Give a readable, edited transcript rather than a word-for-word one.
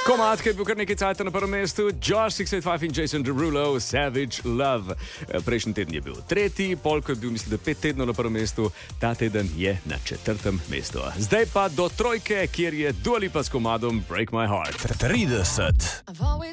Komad, ki je bil kar nekaj cajta na prvem mestu, Josh 685 in Jason Derulo, Savage Love. Prejšnji teden je bil tretji, Polko je bil, mislim, da 5 tednov na prvem mestu, ta teden je na 4. mestu. Zdaj pa do trojke, kjer je Dua Lipa s komadom Break My Heart. 30.